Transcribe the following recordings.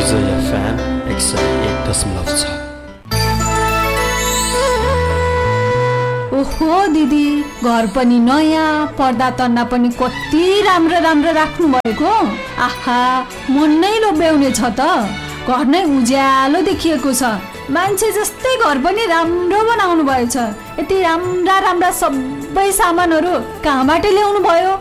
विजय FM 101.6। ओहो दिदी, घर पनि नयाँ, पर्दा तन्ना पनि कति राम्रो राम्रो राख्नु भएको। आहा, मन नै लोभ्याउने छ त। घर नै उज्यालो देखिएको छ। मान्छे जस्तै घर पनि राम्रो बनाउनु भएछ। यति राम्रा राम्रा सबै सामानहरू कहाँबाट ल्याउनु भयो?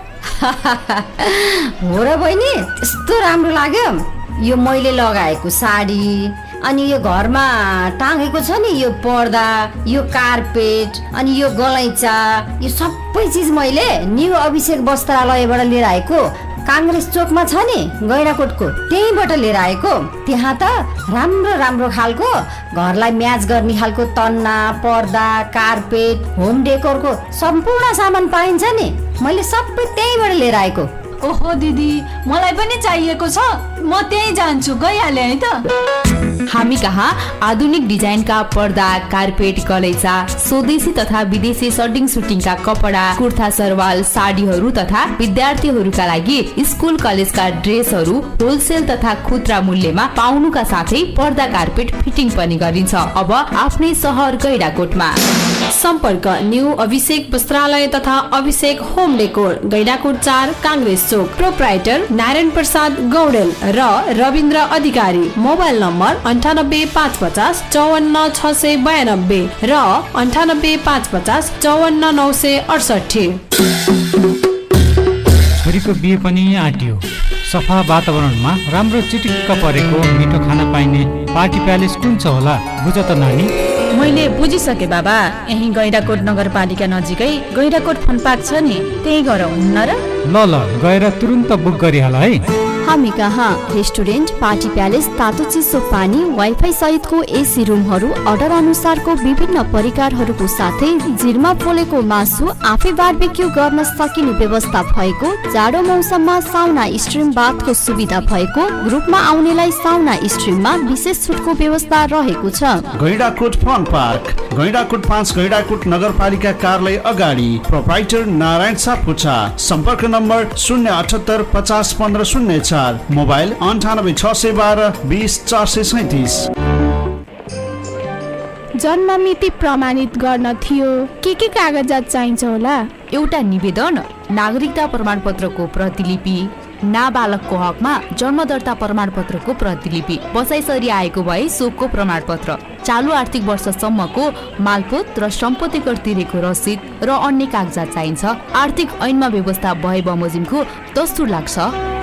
हो र बहिनी, यस्तो राम्रो लाग्यो। यो मैले लगाएको साडी, अनि यो घरमा टाँगेको छ नि यो पर्दा, यो कार्पेट, अनि यो गलैँचा, यो सबै चिज मैले न्यू अभिषेक वस्त्रालयबाट लिएर आएको। काङ्ग्रेस चोकमा छ नि गैँडाकोटको, त्यहीँबाट लिएर आएको। त्यहाँ त राम्रो राम्रो खालको घरलाई म्याच गर्ने खालको तन्ना, पर्दा, कार्पेट, होम डेकोरको सम्पूर्ण सामान पाइन्छ नि। मैले सबै त्यहीँबाट लिएर आएको। ओहो दिदी, मलाई पनि चाहिएको छ। म त्यहीँ जान्छु, गइहालेँ है त। हामी कहाँ आधुनिक डिजाइनका पर्दा, कार्पेट, गलैँचा, स्वदेशी तथा विदेशी सर्टिङ सुटिङका कपडा, कुर्ता सरवाल, साडीहरू तथा विद्यार्थीहरूका लागि स्कुल कलेजका ड्रेसहरू होलसेल तथा खुद्रा मूल्यमा पाउनुका साथै पर्दा, कार्पेट फिटिङ पनि गरिन्छ। अब आफ्नै सहर गैँडाकोटमा। सम्पर्क न्यू अभिषेक वस्त्रालय तथा अभिषेक होम डेकोर, गैँडाकोट 4, काङ्ग्रेस चोक। प्रोप्राइटर नारायण प्रसाद गौडेल र रविन्द्र अधिकारी। मोबाइल नम्बर 98 550 54 692 र 98 550 54 968। छोरीको बिहे पनि आँटियो। सफा वातावरणमा राम्रो चिटिक्क परेको मिठो खाना पाइने पार्टी प्यालेस कुन छ होला, बुझ त नानी? मैले बुझिसके बाबा। यही गैँडाकोट नगरपालिका नजिकै गैँडाकोट फन पार्क छ नि, त्यही गएर हुन्न र? ल गएर तुरुन्त बुक गरिहाल है। हामी कहाँ रेस्टुरेन्ट, पार्टी प्यालेस, तातो चिसो पानी, वाइफाई सहितको एसी रुमहरू, अर्डर अनुसारको विभिन्न परिकारहरूको साथै जिरमा पोलेको मासु आफै बारबेक्यू गर्न सकिने व्यवस्था भएको, जाडो मौसममा साउना स्ट्रिम बाथको सुविधा भएको, ग्रुपमा आउनेलाई साउना स्ट्रिममा विशेष छुटको व्यवस्था रहेको छ। गैँडाकोट फन पार्क, गैँडाकोट 5, गैँडाकोट नगरपालिका कार्यालय अगाडि। प्रोप्राइटर नारायण सापकोटा। सम्पर्क नम्बर 078 50 15 04, मोबाइल 98 612 20 437। जन्म मिति प्रमाणित गर्न थियो, के कागजात चाहिन्छ होला? एउटा निवेदन, नागरिकता प्रमाणपत्रको प्रतिलिपि, नाबालकको हकमा जन्म दर्ता प्रमाणपत्रको प्रतिलिपि, बसाइसरी आएको भए सोको प्रमाणपत्र, चालु आर्थिक वर्षसम्मको मालपोत र सम्पत्ति कर तिरेको रसिद र अन्य कागजात चाहिन्छ। आर्थिक ऐनमा व्यवस्था भए बमोजिमको दस्तुर लाग्छ।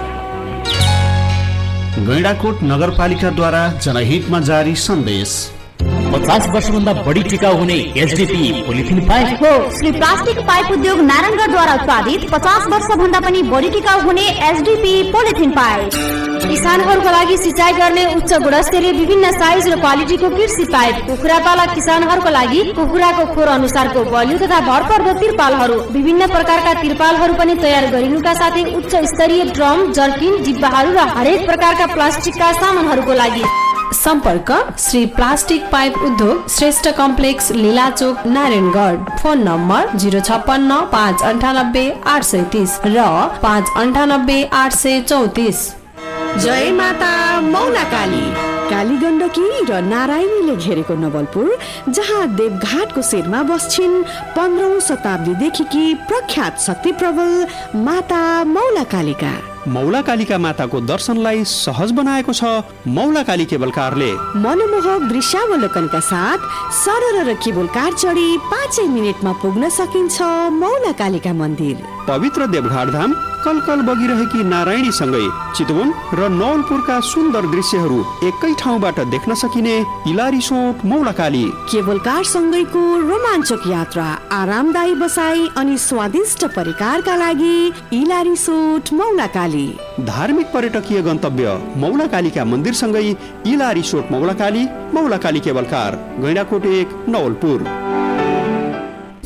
गैँडाकोट नगरपालिकाद्वारा जनहितमा जारी सन्देश। 50 वर्षभन्दा बढी टिकाउ हुने एचडीपी पोलिथिन पाइप हो। श्री प्लास्टिक पाइप उद्योग नारायणगढद्वारा उत्पादित 50 वर्षभन्दा पनि बढी टिकाउ हुने एचडीपी पोलिथिन पाइप। किसानहरूका लागि सिँचाइ गर्ने उच्च गुणस्तरीय विभिन्न साइज र क्वालिटीको कृषि पाइप। कुखुरा पालक किसानहरूका लागि कुखुराको खोर अनुसारको बलियो तथा भरपर्दो तिरपालहरू, विभिन्न प्रकारका तिरपालहरू पनि तयार गरिनुका साथै उच्च स्तरीय ड्रम, जर्किन, डिब्बाहरू र हरेक प्रकारका प्लास्टिकका सामानहरूको लागि। सम्पर्क श्री प्लास्टिक पाइप उद्योग, Shrestha complex, लीलाचोक, Narayangarh. Phone number 056 598 830 र 598 834। जय माता मौला काली। काली गण्डकी र नारायणीले घेरेको नवलपुर, जहाँ देवघाटको शिरमा बस्छिन् 15औं शताब्दीदेखि प्रख्यात शक्ति प्रबल माता मौला कालिका। मौला कालिका माताको दर्शनलाई सहज बनाएको छ मौला काली केबल कारले। मनमोहक दृश्यावलोकनका साथ सरल र केबल कार चढी 5 मिनेटमा पुग्न सकिन्छ मौला कालिका मन्दिर। पवित्र देवघाट धाम कलकल बगिरहेकी नारायणी सँगै चितवन र नवलपुरका सुन्दर दृश्यहरू एकै ठाउँबाट देख्न सकिने इलारिसोट मौला काली। केबल कार सँगैको रोमाञ्चक यात्रा, आरामदायी बसाई अनि स्वादिष्ट परिकारका लागि इलारिसोट मौला काली। धार्मिक पर्यटकीय गन्तव्य मौला कालिका मन्दिर सँगै इलारिसोट मौला काली केबल कार, गैँडाकोट 1, नवलपुर।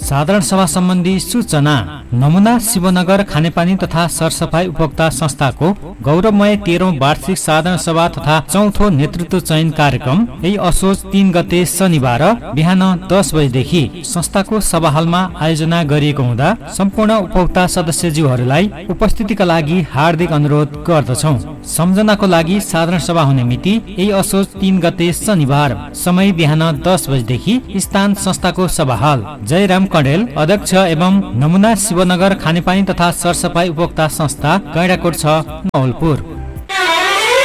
साधारण सभा सम्बन्धी सूचना। नमुना शिवनगर खानेपानी तथा सरसफाई उपभोक्ता संस्थाको गौरवमय 13औं वार्षिक साधारण सभा तथा चौथो नेतृत्व चयन कार्यक्रम यही असोज 3 गते शनिबार बिहान 10 बजेदेखि संस्थाको सभा हलमा आयोजना गरिएको हुँदा सम्पूर्ण उपभोक्ता सदस्यज्यूहरूलाई उपस्थितिका लागि हार्दिक अनुरोध गर्दछौं। सम्झनाको लागि साधारण सभा हुने मिति यही असोज 3 गते शनिबार, समय बिहान 10 बजेदेखि, स्थान संस्थाको सभा हल। जयराम कडेल अध्यक्ष एवं नमुना शिवनगर खानेपानी तथा सरसफाई उपभोक्ता संस्था गैंडाकोट 6 नवलपुर।